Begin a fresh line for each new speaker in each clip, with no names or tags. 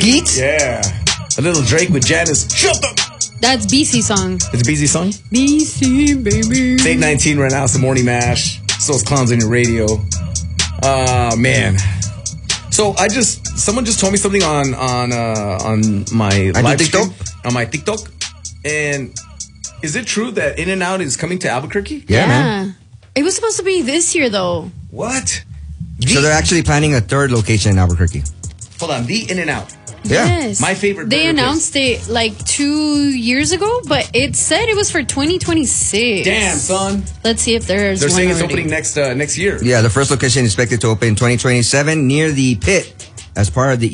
Skeets?
Yeah. A little Drake with Janice. Shut up.
That's BC song.
It's a BZ song?
BC, baby.
It's 8:19 right now. It's the Morning Mash. So it's Clowns on your radio. Man. So someone just told me something on my live
TikTok?
stream, on my TikTok. And is it true that In-N-Out is coming to Albuquerque?
Yeah, man.
It was supposed to be this year, though.
What?
So they're actually planning a third location in Albuquerque.
Hold on. The In-N-Out.
Yeah.
Yes.
My favorite
They
burger
announced it like 2 years ago, but it said it was for 2026.
Damn, son.
Let's see if there's
They're
one
saying it's
already.
opening next year.
Yeah, the first location is expected to open in 2027 near the pit as part of the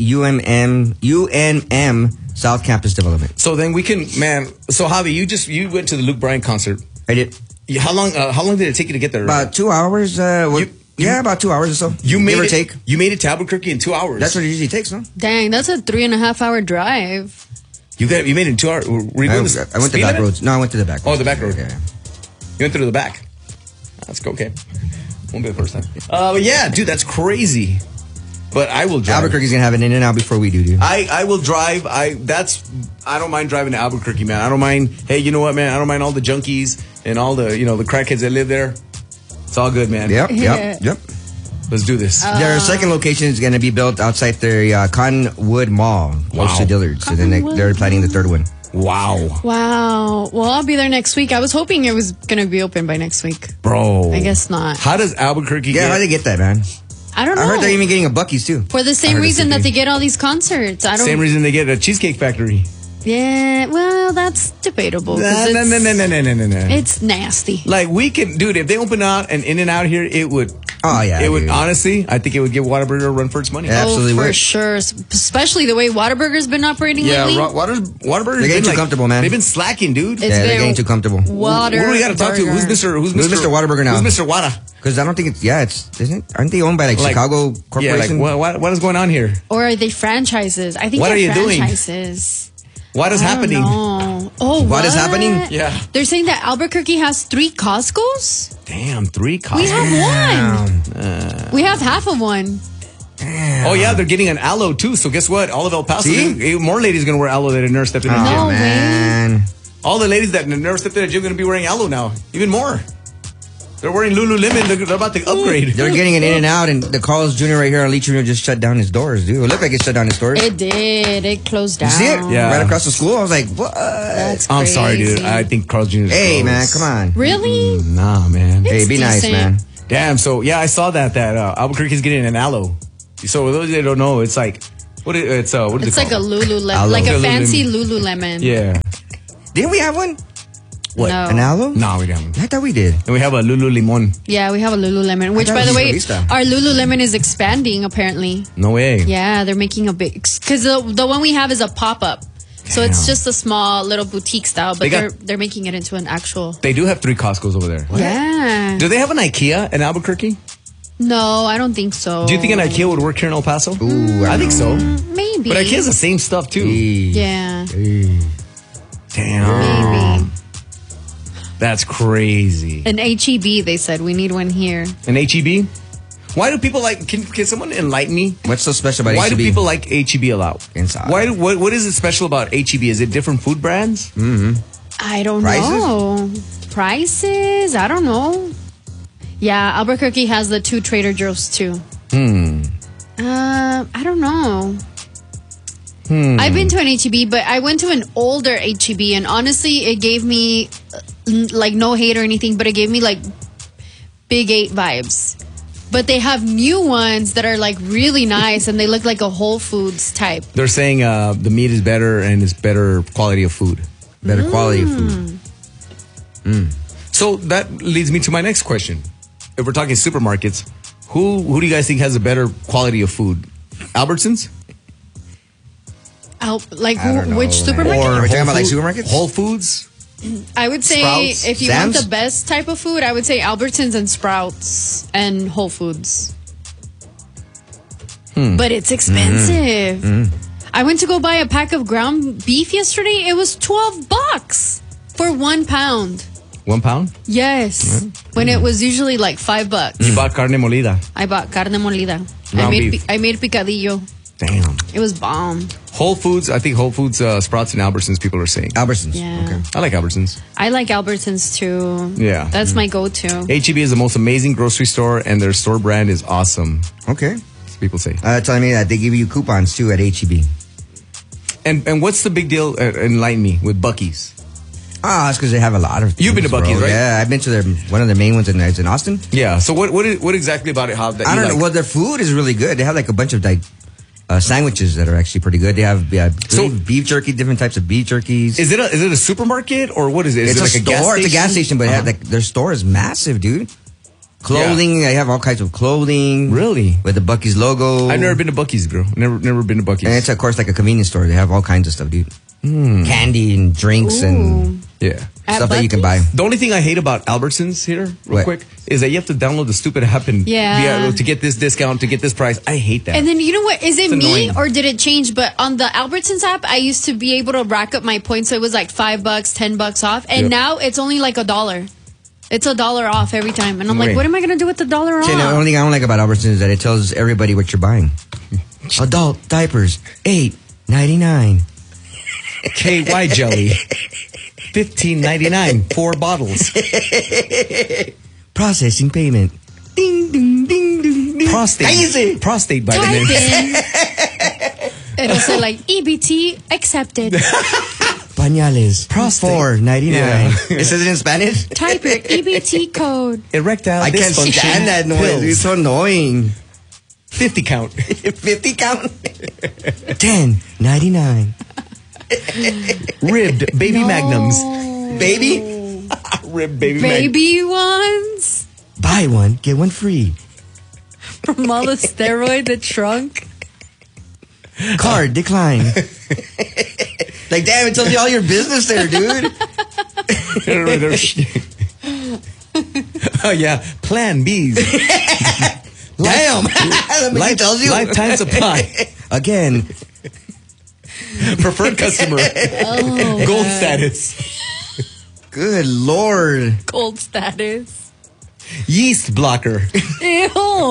UNM South Campus development.
So then we can, man. So Javi, you went to the Luke Bryan concert.
I did.
How long did it take you to get there?
About 2 hours. About 2 hours or so.
You made
give or
it.
take.
You made it to Albuquerque in 2 hours.
That's what it usually takes, no?
Dang, that's a 3.5 hour drive.
You made it in 2 hours. Were you
I
going
went to the back roads. No, I went to the back roads.
Oh, the back road.
Yeah.
You went through the back. That's okay. Won't be the first time. But yeah, dude, that's crazy. But I will drive.
Albuquerque's gonna have an In-N-Out before we do, dude.
I will drive. I don't mind driving to Albuquerque, man. I don't mind. Hey, you know what, man? I don't mind all the junkies and all the the crackheads that live there. It's all good, man.
Yep.
Let's do this.
Their second location is going to be built outside their Cottonwood Mall, close to Dillard's. So then they're planning the third one.
Wow.
Well, I'll be there next week. I was hoping it was going to be open by next week.
Bro.
I guess not.
How does Albuquerque
how do they get that, man?
I don't know.
I heard they're even getting a Buc-ee's, too.
For the same reason that they get all these concerts.
Same reason they get a Cheesecake Factory.
Yeah, well, that's debatable.
No.
It's nasty.
Like, we can, dude, if they open out an In-N-Out here, it would...
Oh, yeah.
It would, honestly, I think it would give Whataburger a run for its money.
Yeah, absolutely
for
would.
sure. Especially the way Whataburger's been operating lately.
Whataburger's
They're getting too comfortable, man.
They've been slacking, dude.
It's
They're getting too comfortable.
Who do we got to talk to? Who's Mr.
Whataburger now?
Who's Mr. Whata?
Because I don't think aren't they owned by Chicago Corporation?
Yeah, what is going on here?
Or are they franchises? I think
What
they're
are you doing?
franchises.
What is happening?
Oh, what
is happening?
Yeah.
They're saying that Albuquerque has 3 Costco's?
Damn, 3 Costco.
We have one. We have half of one.
Oh, yeah, they're getting an aloe, too. So guess what? All of El Paso, more ladies going to wear aloe that have never stepped in the gym.
No way.
All the ladies that have never stepped in the gym are going to be wearing aloe now. Even more. They're wearing Lululemon. They're about to upgrade.
They're getting an In-N-Out, and the Carl's Jr. right here on Lee Jr. just shut down his doors, dude. It looked like it shut down his doors.
It did. It closed down.
You see it?
Yeah.
Right across the school. I was like, what?
That's
I'm
crazy.
sorry, dude. I think Carl's Jr. is
Hey,
closed.
man, come on.
Really?
Nah, man.
Hey, be nice,
decent.
man.
Damn. So, yeah, I saw that Albuquerque's getting an aloe. So, for those that don't know, it's like, what is it
Like a
called?
Lululemon. Like a
Lululemon.
fancy Lululemon.
Yeah.
Didn't we have one?
What?
No.
An aloe?
No, we don't.
I thought we did.
And we have a Lululemon.
Yeah, we have a Lululemon. Which,
thought
by
it
the
was
way,
Revista.
our Lululemon is expanding, apparently.
No way.
Yeah, they're making a big... Because the one we have is a pop-up. So it's
Damn.
just a small little boutique style, but they're making it into an actual...
They do have 3 Costco's over there.
Yeah.
Do they have an IKEA in Albuquerque?
No, I don't think so.
Do you think an IKEA would work here in El Paso?
Ooh,
I think so.
Maybe.
But IKEA's the same stuff, too.
Yeah.
Damn.
Maybe.
That's crazy.
An HEB, they said. We need one here.
An HEB? Why do people like... Can someone enlighten me?
What's so special about
Why
HEB?
do people like HEB a lot?
Inside.
What is it special about HEB? Is it different food brands?
I don't
Prices?
know. Prices? I don't know. Yeah, Albuquerque has the 2 Trader Joe's too. I don't know. I've been to an HEB, but I went to an older HEB, and honestly, it gave me like no hate or anything, but it gave me like Big 8 vibes. But they have new ones that are like really nice, and they look like a Whole Foods type.
They're saying the meat is better and it's better quality of food.
Better quality of food.
So that leads me to my next question. If we're talking supermarkets, who do you guys think has a better quality of food? Albertsons?
Like
I don't know,
which
man.
supermarket?
Are we talking about like
Food-
supermarkets?
Whole Foods?
I would say
Sprouts?
if you
Sam's?
want the best type of food, I would say Albertsons and Sprouts and Whole Foods. But it's expensive. I went to go buy a pack of ground beef yesterday. It was $12 for 1 pound.
1 pound?
Yes. When it was usually like $5.
You bought carne molida.
I bought carne molida.
Ground beef.
I made picadillo.
Damn.
It was bomb.
Whole Foods, I think Whole Foods, Sprouts, and Albertsons, people are saying.
Albertsons.
Yeah.
Okay.
I like Albertsons.
I like Albertsons too.
Yeah.
That's my go-to.
H-E-B is the most amazing grocery store, and their store brand is awesome.
Okay.
People say.
Telling me that they give you coupons too at HEB.
And what's the big deal? Enlighten me with Buc-ee's.
It's because they have a lot of.
You've been to Buc-ee's, right?
Yeah, I've been to one of their main ones in Austin.
Yeah. So what exactly about it? I
don't know. Well, their food is really good. They have like a bunch of sandwiches that are actually pretty good. They have beef jerky, different types of beef jerkies.
Is it a supermarket or what is it?
It's
it like
a store. It's a gas station, but their store is massive, dude. Clothing, they have all kinds of clothing.
Really?
With the Buc-ee's logo.
I've never been to Buc-ee's, bro. Never been to Buc-ee's.
And it's, of course, like a convenience store. They have all kinds of stuff, dude. Candy and drinks and stuff that you can buy.
The only thing I hate about Albertsons here, real quick, is that you have to download the stupid app and to get this discount, to get this price. I hate that.
And then you know what? Is it me
annoying.
or did it change? But on the Albertsons app, I used to be able to rack up my points. So it was like $5, $10 off. And now it's only like $1. It's $1 off every time. And I'm like, what am I going to do with the $1 off?
The only thing I don't like about Albertsons is that it tells everybody what you're buying. Adult diapers, $8.99.
KY jelly, $15.99, 4 bottles.
Processing payment. Ding, ding, ding, ding, ding.
Prostate vitamin.
It'll say like EBT accepted.
Pañales.
Prostate.
$4.99.
Yeah.
It says it in Spanish?
Type your EBT code.
Erectile
I can't
dysfunction
stand that noise.
pills.
It's so annoying.
50 count.
50 count? $10.99.
Ribbed baby magnums.
Baby?
Ribbed baby
Baby ones.
Buy one, get one free.
From all the steroid, the trunk.
Card decline. Like, damn, it tells you all your business there, dude.
Oh, yeah. Plan B's.
Damn. It tells you.
Lifetime supply.
Again.
Preferred customer. Gold status.
Good Lord.
Gold status.
Yeast blocker.
Ew.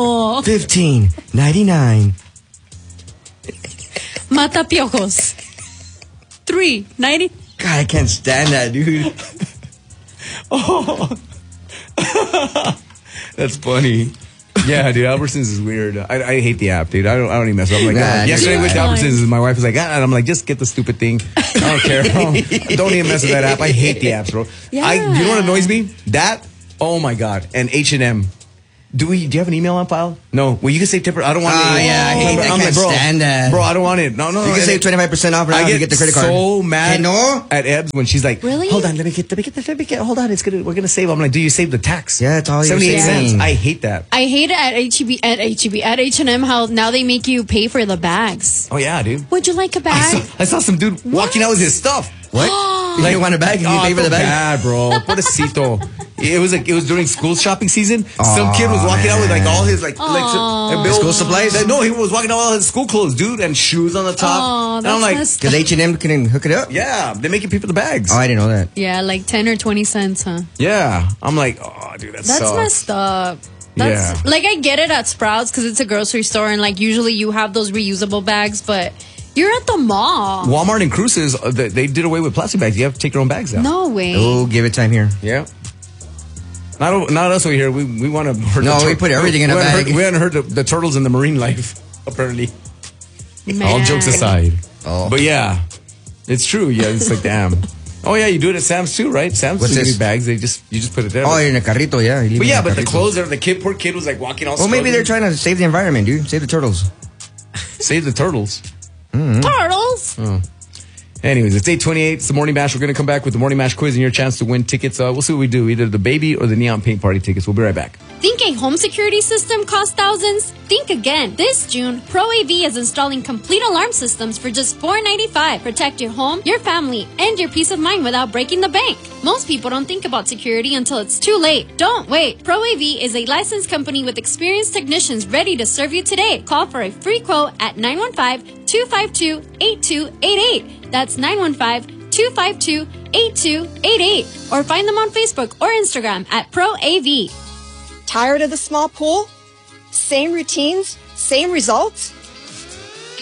$15.99.
Matapiojos. $3.90.
God, I can't stand that, dude.
That's funny. Yeah, dude, Albertsons is weird. I hate the app, dude. I don't even mess with it. I'm like, yesterday with Albertsons, my wife was like, and I'm like, just get the stupid thing. I don't care. Don't even mess with that app. I hate the apps, bro.
Yeah.
You know what annoys me? That, oh my God. And H&M. Do you have an email on file? No. Well, you can say tipper. I don't want it.
Yeah, I hate that. I can't stand that.
Bro, I don't want it. No.
You can save 25% off now if you get the credit card.
I get so mad
no?
at Ebbs when she's like,
really?
Hold on, let me get, hold on, we're gonna save. I'm like, do you save the tax?
Yeah, it's all you're
78
saying.
cents. I hate that.
I hate it at H&M how now they make you pay for the bags.
Oh yeah, dude.
Would you like a bag?
I saw some dude walking out with his stuff.
What? Like, you want a bag? You pay for the bag?
Bad, bro. Pobrecito. It was during school shopping season. Some kid was walking out with like all his
school supplies?
No, he was walking out with all his school clothes, dude, and shoes on the top.
Oh,
and I'm like,
because H&M can hook it up?
yeah, they make you pay for the bags.
Oh, I didn't know that.
Yeah, like 10 or 20 cents, huh?
Yeah. I'm like, oh, dude, that
That's
sucks.
messed up. That's like, I get it at Sprouts because it's a grocery store and like usually you have those reusable bags, but you're at the mall.
Walmart and Cruises, they did away with plastic bags. You have to take your own bags out.
No way.
Oh, give it time here.
Yeah. Not us over here. We want to hurt
No, we put everything in a bag.
We haven't hurt the turtles in the marine life, apparently.
Man.
All jokes aside.
Oh.
But yeah, it's true. Yeah, it's like, damn. Oh, yeah, you do it at Sam's too, right? Sam's
What's
give
this?
you bags. You just put it there.
Oh, you're in a carrito, yeah. You leave
But
it
yeah,
in a
but the
carrito.
clothes are, poor kid was like walking all
Well, maybe they're
struggling.
trying to save the environment, dude. Save the turtles.
Save the turtles.
Turtles.
Anyways, it's 8:28. It's the Morning Mash. We're going to come back with the Morning Mash quiz and your chance to win tickets. We'll see what we do. Either the baby or the neon paint party tickets. We'll be right back.
Think a home security system costs thousands? Think again. This June, ProAV is installing complete alarm systems for just $4.95. Protect your home, your family, and your peace of mind without breaking the bank. Most people don't think about security until it's too late. Don't wait. ProAV is a licensed company with experienced technicians ready to serve you today. Call for a free quote at 915-252-8288. That's 915-252-8288. Or find them on Facebook or Instagram at ProAV.
Tired of the small pool? Same routines? Same results?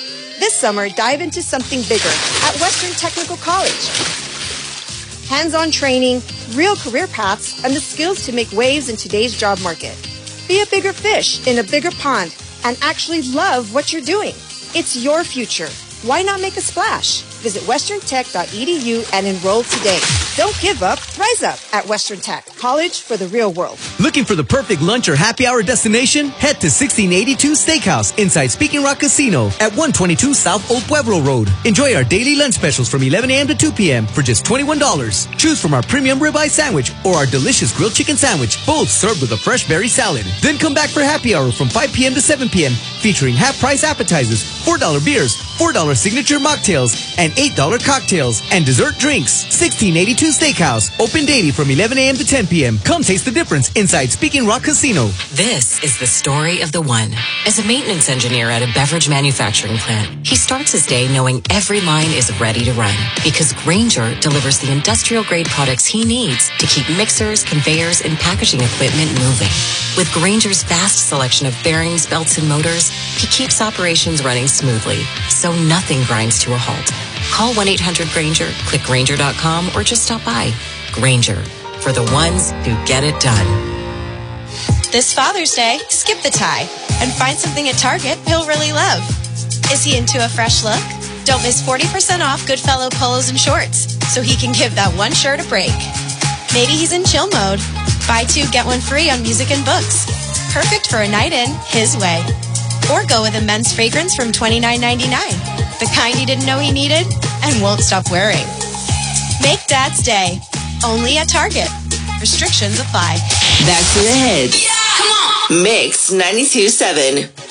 This summer, dive into something bigger at Western Technical College. Hands-on training, real career paths, and the skills to make waves in today's job market. Be a bigger fish in a bigger pond and actually love what you're doing. It's your future. Why not make a splash? Visit westerntech.edu and enroll today. Don't give up, rise up at Western Tech, college for the real world.
Looking for the perfect lunch or happy hour destination? Head to 1682 Steakhouse inside Speaking Rock Casino at 122 South Old Pueblo Road. Enjoy our daily lunch specials from 11 a.m. to 2 p.m. for just $21. Choose from our premium ribeye sandwich or our delicious grilled chicken sandwich, both served with a fresh berry salad. Then come back for happy hour from 5 p.m. to 7 p.m. featuring half-price appetizers, $4 beers, $4 signature mocktails, and $8 cocktails and dessert drinks. 1682 Steakhouse, open daily from 11 a.m. to 10 p.m. Come taste the difference inside Speaking Rock Casino.
This is the story of the one. As a maintenance engineer at a beverage manufacturing plant, he starts his day knowing every line is ready to run because Grainger delivers the industrial-grade products he needs to keep mixers, conveyors, and packaging equipment moving. With Grainger's vast selection of bearings, belts, and motors, he keeps operations running smoothly, so nothing grinds to a halt. Call 1-800-GRAINGER, click Grainger.com, or just stop by. Grainger, for the ones who get it done.
This Father's Day, skip the tie and find something at Target he'll really love. Is he into a fresh look? Don't miss 40% off Goodfellow polos and shorts so he can give that one shirt a break. Maybe he's in chill mode. Buy two, get one free on music and books. Perfect for a night in, his way. Or go with a men's fragrance from $29.99. The kind he didn't know he needed and won't stop wearing. Make Dad's Day. Only at Target. Restrictions apply.
Back to the hits. Yeah! Come on! Mix 92.7.